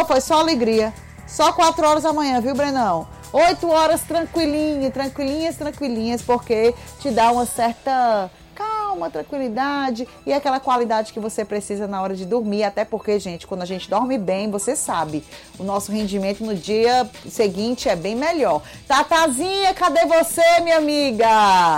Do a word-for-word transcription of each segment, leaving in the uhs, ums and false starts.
foi só alegria. Só quatro horas da manhã, viu, Brenão? Oito horas tranquilinhas, tranquilinhas, tranquilinhas, porque te dá uma certa calma, tranquilidade e aquela qualidade que você precisa na hora de dormir. Até porque, gente, quando a gente dorme bem, você sabe, o nosso rendimento no dia seguinte é bem melhor. Tatazinha, cadê você, minha amiga?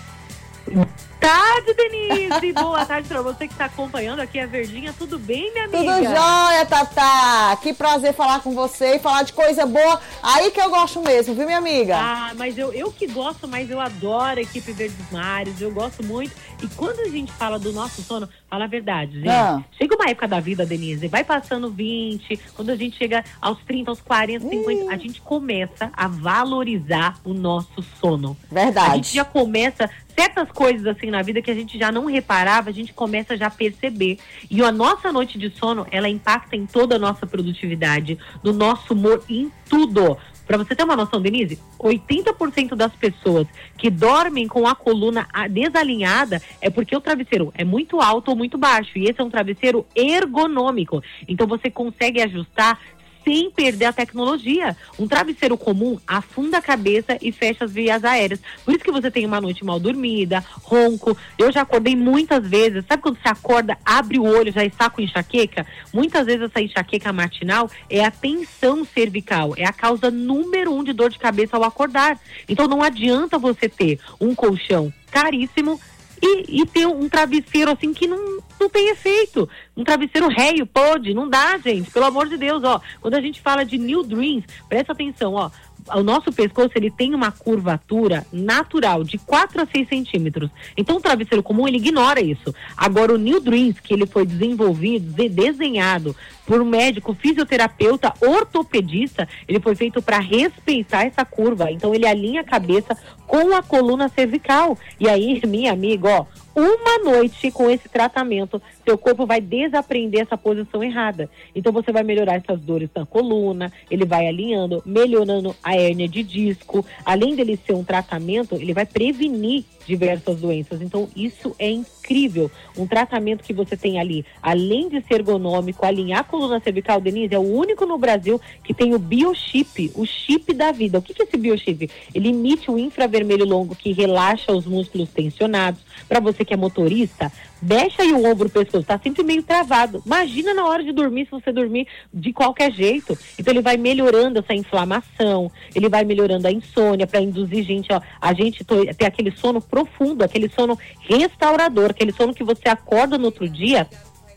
Tarde, Denise! Boa tarde pra você que está acompanhando aqui a Verdinha. Tudo bem, minha amiga? Tudo jóia, Tatá! Que prazer falar com você e falar de coisa boa. Aí que eu gosto mesmo, viu, minha amiga? Ah, mas eu, eu que gosto, mas eu adoro a equipe Verdes Mares, eu gosto muito. E quando a gente fala do nosso sono, fala a verdade, gente. Ah. Chega uma época da vida, Denise, vai passando vinte, quando a gente chega aos trinta, aos quarenta, cinquenta, hum. a gente começa a valorizar o nosso sono. Verdade. A gente já começa... certas coisas assim na vida que a gente já não reparava, a gente começa já a perceber. E a nossa noite de sono, ela impacta em toda a nossa produtividade, no nosso humor, em tudo. Pra você ter uma noção, Denise, oitenta por cento das pessoas que dormem com a coluna desalinhada é porque o travesseiro é muito alto ou muito baixo. E esse é um travesseiro ergonômico. Então você consegue ajustar sem perder a tecnologia. Um travesseiro comum afunda a cabeça e fecha as vias aéreas. Por isso que você tem uma noite mal dormida, ronco. Eu já acordei muitas vezes. Sabe quando você acorda, abre o olho, já está com enxaqueca? Muitas vezes essa enxaqueca matinal é a tensão cervical. É a causa número um de dor de cabeça ao acordar. Então não adianta você ter um colchão caríssimo E, e ter um travesseiro assim que não, não tem efeito. Um travesseiro réio, pode, não dá, gente, pelo amor de Deus, ó. Quando a gente fala de New Dreams, presta atenção, ó. O nosso pescoço, ele tem uma curvatura natural de quatro a seis centímetros. Então, o travesseiro comum, ele ignora isso. Agora, o New Dreams, que ele foi desenvolvido, de, desenhado por um médico, fisioterapeuta, ortopedista, ele foi feito para respeitar essa curva. Então, ele alinha a cabeça com a coluna cervical. E aí, minha amiga, ó, uma noite com esse tratamento, seu corpo vai desaprender essa posição errada. Então você vai melhorar essas dores na coluna, ele vai alinhando, melhorando a hérnia de disco. Além dele ser um tratamento, ele vai prevenir diversas doenças. Então isso é incrível. Um tratamento que você tem ali, além de ser ergonômico, alinhar a coluna cervical, Denise, é o único no Brasil que tem o biochip, o chip da vida. O que que é esse biochip? Ele emite um infravermelho longo que relaxa os músculos tensionados. Para você que é motorista, deixa aí o ombro, o pescoço, tá sempre meio travado. Imagina na hora de dormir, se você dormir de qualquer jeito. Então ele vai melhorando essa inflamação, ele vai melhorando a insônia, para induzir gente, ó, a gente ter aquele sono profundo, aquele sono restaurador, aquele sono que você acorda no outro dia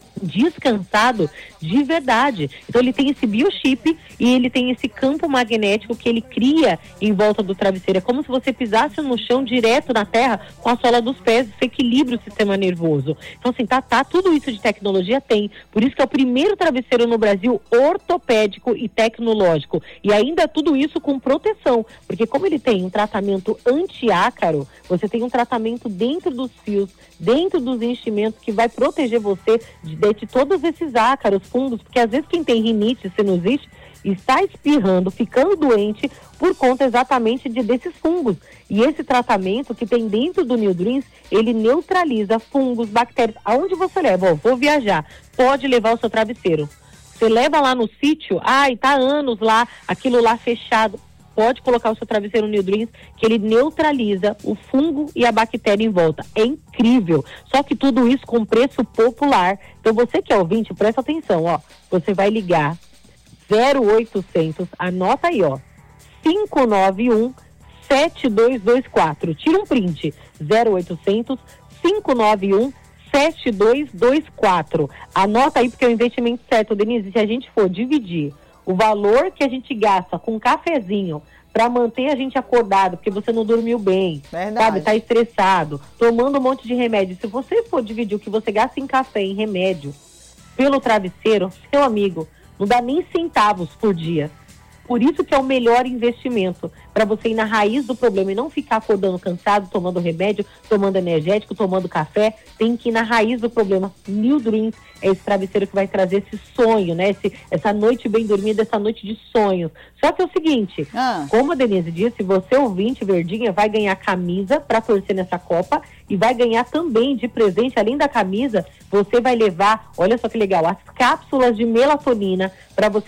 descansado de verdade. Então ele tem esse biochip e ele tem esse campo magnético que ele cria em volta do travesseiro. É como se você pisasse no chão direto na terra com a sola dos pés, isso equilibra o sistema nervoso. Então assim, tá, tá, tudo isso de tecnologia tem. Por isso que é o primeiro travesseiro no Brasil ortopédico e tecnológico. E ainda tudo isso com proteção, porque como ele tem um tratamento antiácaro, você tem um tratamento dentro dos fios, dentro dos enchimentos que vai proteger você de, de todos esses ácaros, fungos, porque às vezes quem tem rinite, sinusite, está espirrando, ficando doente por conta exatamente de, desses fungos. E esse tratamento que tem dentro do New Dreams, ele neutraliza fungos, bactérias. Aonde você leva? Ó, vou viajar, pode levar o seu travesseiro. Você leva lá no sítio, ai, tá anos lá, aquilo lá fechado. Pode colocar o seu travesseiro New Dreams, que ele neutraliza o fungo e a bactéria em volta. É incrível. Só que tudo isso com preço popular. Então você que é ouvinte, presta atenção, ó. Você vai ligar zero oitocentos, anota aí, ó, cinco nove um, sete dois dois quatro. Tira um print. zero oitocentos, cinco nove um, sete dois dois quatro. Anota aí porque é o investimento certo, Denise. Se a gente for dividir o valor que a gente gasta com um cafezinho para manter a gente acordado, porque você não dormiu bem, verdade, sabe, tá estressado, tomando um monte de remédio. Se você for dividir o que você gasta em café, em remédio, pelo travesseiro, seu amigo, não dá nem centavos por dia. Por isso que é o melhor investimento, para você ir na raiz do problema e não ficar acordando cansado, tomando remédio, tomando energético, tomando café. Tem que ir na raiz do problema. New Dreams é esse travesseiro que vai trazer esse sonho, né? Esse, essa noite bem dormida, essa noite de sonhos. Só que é o seguinte, ah. como a Denise disse, você ouvinte, Verdinha, vai ganhar camisa para torcer nessa Copa e vai ganhar também de presente, além da camisa, você vai levar, olha só que legal, as cápsulas de melatonina para você